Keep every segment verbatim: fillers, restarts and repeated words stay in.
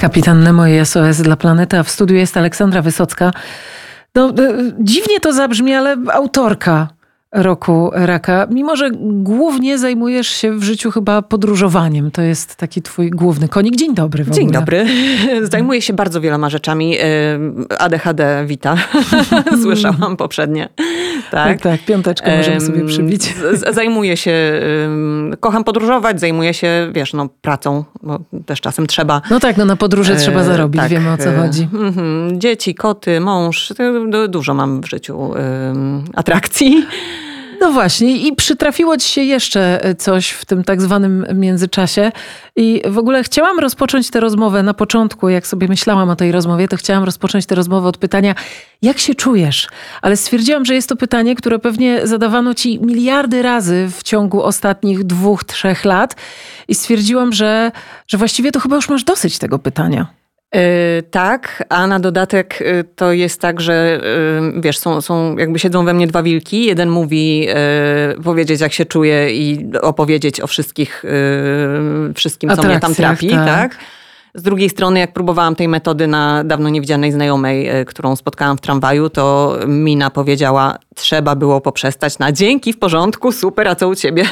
Kapitan Nemo i S O S dla planety, a w studiu jest Aleksandra Wysocka. No, dziwnie to zabrzmi, ale autorka Roku Raka, mimo że głównie zajmujesz się w życiu chyba podróżowaniem. To jest taki twój główny konik. Dzień dobry w ogóle. Dzień dobry. Zajmuję się bardzo wieloma rzeczami. A D H D wita. Słyszałam poprzednie. Tak, tak, tak. Piąteczkę możemy sobie przybić. Zajmuję się, kocham podróżować, zajmuję się, wiesz, no pracą, bo też czasem trzeba. No tak, no na podróże trzeba zarobić, tak. Wiemy o co chodzi. Dzieci, koty, mąż, dużo mam w życiu atrakcji. No właśnie i przytrafiło ci się jeszcze coś w tym tak zwanym międzyczasie i w ogóle chciałam rozpocząć tę rozmowę na początku, jak sobie myślałam o tej rozmowie, to chciałam rozpocząć tę rozmowę od pytania, jak się czujesz? Ale stwierdziłam, że jest to pytanie, które pewnie zadawano ci miliardy razy w ciągu ostatnich dwóch, trzech lat i stwierdziłam, że, że właściwie to chyba już masz dosyć tego pytania. Yy, tak, a na dodatek yy, to jest tak, że yy, wiesz, są, są jakby siedzą we mnie dwa wilki. Jeden mówi yy, powiedzieć jak się czuje i opowiedzieć o wszystkich, yy, wszystkim co mnie tam trapi. Tak. tak. Z drugiej strony jak próbowałam tej metody na dawno niewidzianej znajomej, yy, którą spotkałam w tramwaju, to Mina powiedziała, trzeba było poprzestać na dzięki, w porządku, super, a co u ciebie?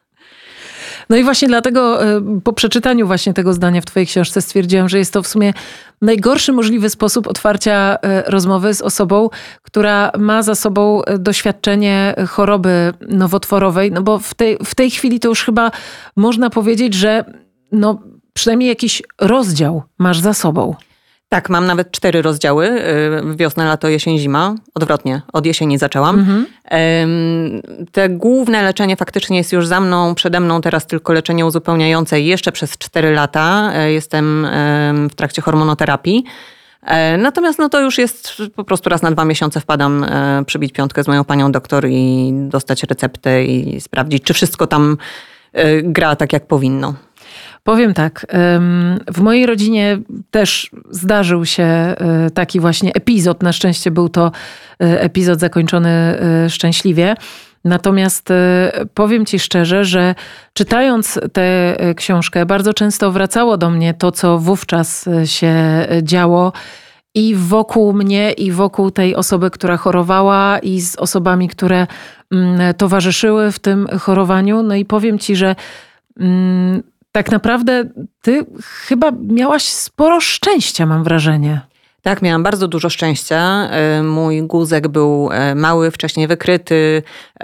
No i właśnie dlatego po przeczytaniu właśnie tego zdania w twojej książce stwierdziłam, że jest to w sumie najgorszy możliwy sposób otwarcia rozmowy z osobą, która ma za sobą doświadczenie choroby nowotworowej, no bo w tej, w tej chwili to już chyba można powiedzieć, że no przynajmniej jakiś rozdział masz za sobą. Tak, mam nawet cztery rozdziały. Wiosna, lato, jesień, zima. Odwrotnie, od jesieni zaczęłam. Mhm. Te główne leczenie faktycznie jest już za mną, przede mną teraz tylko leczenie uzupełniające jeszcze przez cztery lata. Jestem w trakcie hormonoterapii. Natomiast no to już jest po prostu raz na dwa miesiące wpadam przybić piątkę z moją panią doktor i dostać receptę i sprawdzić, czy wszystko tam gra tak jak powinno. Powiem tak, w mojej rodzinie też zdarzył się taki właśnie epizod. Na szczęście był to epizod zakończony szczęśliwie. Natomiast powiem ci szczerze, że czytając tę książkę bardzo często wracało do mnie to, co wówczas się działo i wokół mnie, i wokół tej osoby, która chorowała, i z osobami, które towarzyszyły w tym chorowaniu. No i powiem ci, że tak naprawdę ty chyba miałaś sporo szczęścia, mam wrażenie. Tak, miałam bardzo dużo szczęścia. Mój guzek był mały, wcześniej wykryty.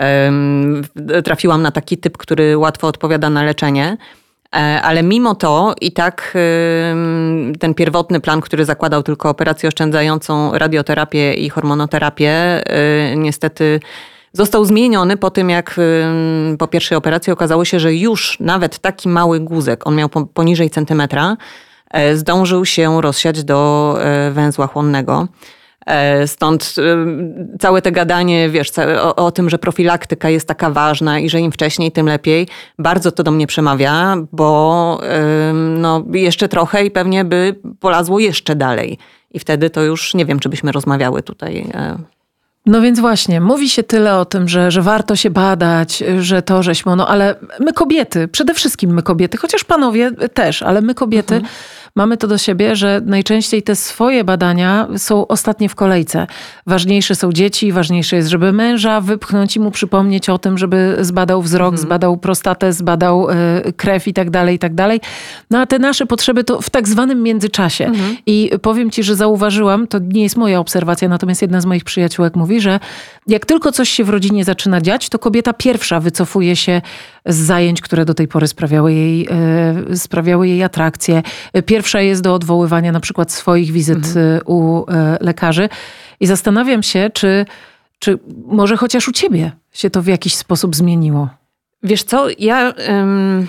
Trafiłam na taki typ, który łatwo odpowiada na leczenie. Ale mimo to i tak ten pierwotny plan, który zakładał tylko operację oszczędzającą, radioterapię i hormonoterapię, niestety został zmieniony po tym, jak po pierwszej operacji okazało się, że już nawet taki mały guzek, on miał poniżej centymetra, zdążył się rozsiać do węzła chłonnego. Stąd całe te gadanie, wiesz, o, o tym, że profilaktyka jest taka ważna i że im wcześniej, tym lepiej, bardzo to do mnie przemawia, bo no, jeszcze trochę i pewnie by polazło jeszcze dalej. I wtedy to już nie wiem, czy byśmy rozmawiały tutaj. No więc właśnie, mówi się tyle o tym, że, że warto się badać, że to, żeśmy, no ale my kobiety, przede wszystkim my kobiety, chociaż panowie też, ale my kobiety mhm. mamy to do siebie, że najczęściej te swoje badania są ostatnie w kolejce. Ważniejsze są dzieci, ważniejsze jest, żeby męża wypchnąć i mu przypomnieć o tym, żeby zbadał wzrok, mhm. zbadał prostatę, zbadał y, krew i tak dalej, i tak dalej. No a te nasze potrzeby to w tak zwanym międzyczasie. Mhm. I powiem ci, że zauważyłam, to nie jest moja obserwacja, natomiast jedna z moich przyjaciółek mówi, że jak tylko coś się w rodzinie zaczyna dziać, to kobieta pierwsza wycofuje się z zajęć, które do tej pory sprawiały jej, y, sprawiały jej atrakcję. Pierwsza jest do odwoływania na przykład swoich wizyt mhm. u y, lekarzy. I zastanawiam się, czy, czy może chociaż u ciebie się to w jakiś sposób zmieniło. Wiesz co, ja... Ym...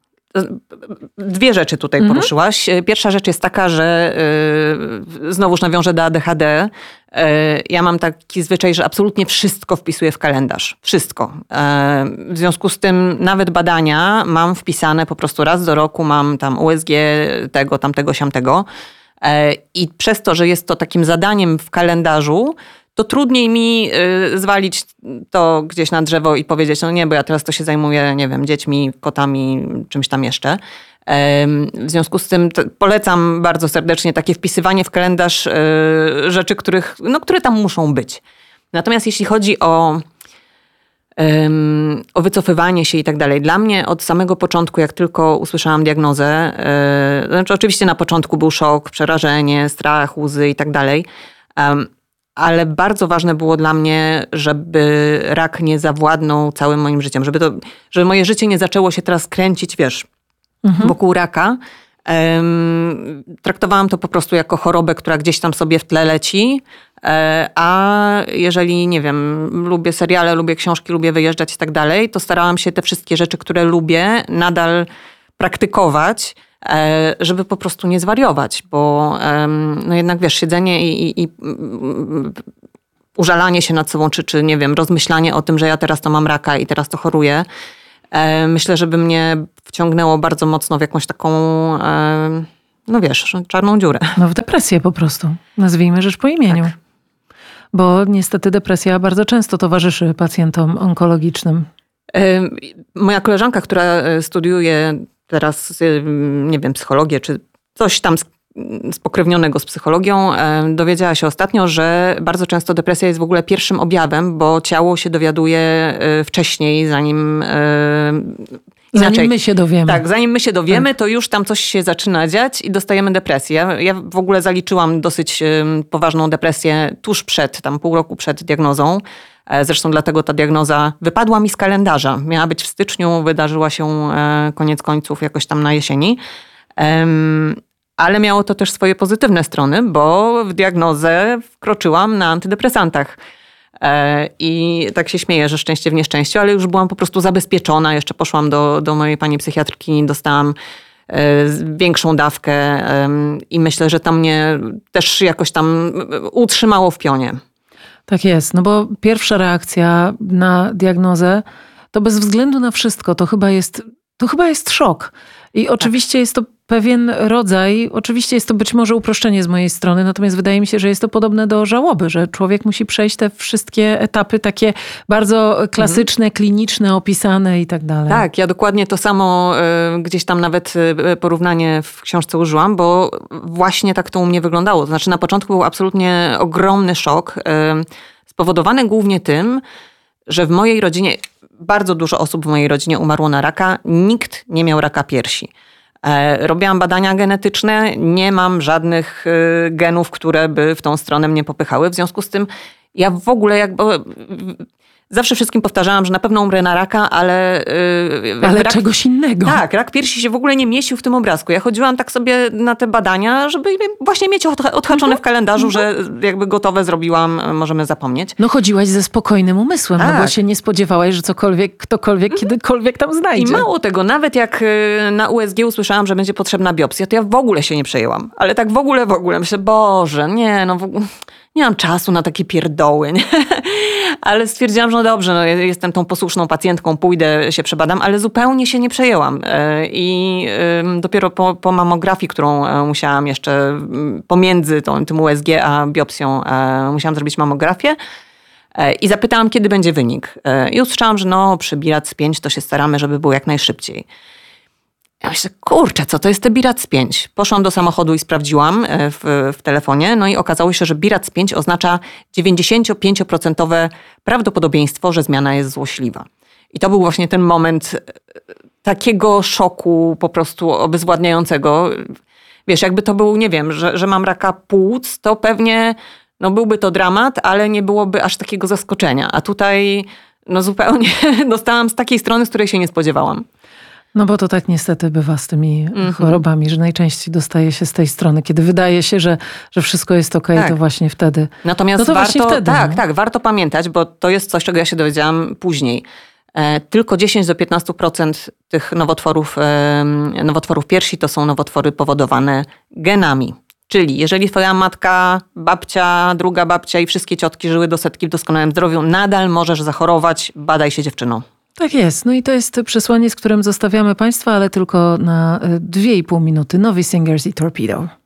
Dwie rzeczy tutaj mhm. poruszyłaś. Pierwsza rzecz jest taka, że yy, znowuż nawiążę do A D H D. Yy, ja mam taki zwyczaj, że absolutnie wszystko wpisuję w kalendarz. Wszystko. Yy, w związku z tym nawet badania mam wpisane po prostu raz do roku, mam tam U S G tego, tamtego, siamtego. Yy, I przez to, że jest to takim zadaniem w kalendarzu, to trudniej mi y, zwalić to gdzieś na drzewo i powiedzieć, no nie, bo ja teraz to się zajmuję, nie wiem, dziećmi, kotami, czymś tam jeszcze. W związku z tym polecam bardzo serdecznie takie wpisywanie w kalendarz rzeczy, których, no, które tam muszą być. Natomiast jeśli chodzi o, o wycofywanie się i tak dalej, dla mnie od samego początku, jak tylko usłyszałam diagnozę, znaczy oczywiście na początku był szok, przerażenie, strach, łzy i tak dalej, ale bardzo ważne było dla mnie, żeby rak nie zawładnął całym moim życiem, żeby, to, żeby moje życie nie zaczęło się teraz kręcić, wiesz, mhm. wokół raka. Um, traktowałam to po prostu jako chorobę, która gdzieś tam sobie w tle leci, e, a jeżeli, nie wiem, lubię seriale, lubię książki, lubię wyjeżdżać i tak dalej, to starałam się te wszystkie rzeczy, które lubię, nadal praktykować, e, żeby po prostu nie zwariować, bo e, no jednak, wiesz, siedzenie i, i, i użalanie się nad sobą, czy, czy nie wiem, rozmyślanie o tym, że ja teraz to mam raka i teraz to choruję, myślę, żeby mnie wciągnęło bardzo mocno w jakąś taką, no wiesz, czarną dziurę. No w depresję po prostu. Nazwijmy rzecz po imieniu. Tak. Bo niestety depresja bardzo często towarzyszy pacjentom onkologicznym. Moja koleżanka, która studiuje teraz, nie wiem, psychologię, czy coś tam spokrewnionego z psychologią, dowiedziała się ostatnio, że bardzo często depresja jest w ogóle pierwszym objawem, bo ciało się dowiaduje wcześniej, zanim inaczej. Zanim my się dowiemy. Tak, zanim my się dowiemy, tak. To już tam coś się zaczyna dziać i dostajemy depresję. Ja, ja w ogóle zaliczyłam dosyć poważną depresję tuż przed, tam pół roku przed diagnozą. Zresztą dlatego ta diagnoza wypadła mi z kalendarza. Miała być w styczniu, wydarzyła się koniec końców jakoś tam na jesieni. Ale miało to też swoje pozytywne strony, bo w diagnozę wkroczyłam na antydepresantach. I tak się śmieję, że szczęście w nieszczęściu, ale już byłam po prostu zabezpieczona. Jeszcze poszłam do, do mojej pani psychiatrki, dostałam większą dawkę i myślę, że to mnie też jakoś tam utrzymało w pionie. Tak jest, no bo pierwsza reakcja na diagnozę to bez względu na wszystko, to chyba jest, to chyba jest szok. I oczywiście tak. Jest to pewien rodzaj, oczywiście jest to być może uproszczenie z mojej strony, natomiast wydaje mi się, że jest to podobne do żałoby, że człowiek musi przejść te wszystkie etapy takie bardzo klasyczne, mhm. kliniczne, opisane i tak dalej. Tak, ja dokładnie to samo gdzieś tam nawet porównanie w książce użyłam, bo właśnie tak to u mnie wyglądało. To znaczy na początku był absolutnie ogromny szok, spowodowany głównie tym, że w mojej rodzinie, bardzo dużo osób w mojej rodzinie umarło na raka, nikt nie miał raka piersi. Robiłam badania genetyczne, nie mam żadnych genów, które by w tą stronę mnie popychały. W związku z tym ja w ogóle jakby zawsze wszystkim powtarzałam, że na pewno umrę na raka, ale... Ale rak, czegoś innego. Tak, rak piersi się w ogóle nie mieścił w tym obrazku. Ja chodziłam tak sobie na te badania, żeby właśnie mieć odhaczone mhm. w kalendarzu, mhm. że jakby gotowe zrobiłam, możemy zapomnieć. No chodziłaś ze spokojnym umysłem, tak. No bo się nie spodziewałaś, że cokolwiek, ktokolwiek, mhm. kiedykolwiek tam znajdzie. I mało tego, nawet jak na U S G usłyszałam, że będzie potrzebna biopsja, to ja w ogóle się nie przejęłam. Ale tak w ogóle, w ogóle. Myślę, Boże, nie, no w ogóle... Nie mam czasu na takie pierdoły, nie? Ale stwierdziłam, że no dobrze, no jestem tą posłuszną pacjentką, pójdę, się przebadam, ale zupełnie się nie przejęłam. I dopiero po, po mamografii, którą musiałam jeszcze pomiędzy tą, tym U S G a biopsją, musiałam zrobić mamografię i zapytałam, kiedy będzie wynik. I usłyszałam, że no przy Birac pięć to się staramy, żeby było jak najszybciej. Ja myślę, kurczę, co to jest te Birac pięć? Poszłam do samochodu i sprawdziłam w, w telefonie, no i okazało się, że Birac pięć oznacza dziewięćdziesiąt pięć procent prawdopodobieństwo, że zmiana jest złośliwa. I to był właśnie ten moment takiego szoku po prostu obezwładniającego. Wiesz, jakby to był, nie wiem, że, że mam raka płuc, to pewnie no byłby to dramat, ale nie byłoby aż takiego zaskoczenia. A tutaj no zupełnie dostałam z takiej strony, z której się nie spodziewałam. No bo to tak niestety bywa z tymi mm-hmm. chorobami, że najczęściej dostaje się z tej strony, kiedy wydaje się, że, że wszystko jest okej, okay, tak. To właśnie wtedy. Natomiast no to warto, właśnie wtedy, tak, no. tak, warto pamiętać, bo to jest coś, czego ja się dowiedziałam później. E, tylko dziesięć do piętnastu procent tych nowotworów, e, nowotworów piersi to są nowotwory powodowane genami. Czyli jeżeli twoja matka, babcia, druga babcia i wszystkie ciotki żyły do setki w doskonałym zdrowiu, nadal możesz zachorować, badaj się dziewczyną. Tak jest. No i to jest przesłanie, z którym zostawiamy Państwa, ale tylko na dwie i pół minuty. Novi Singers i Torpedo.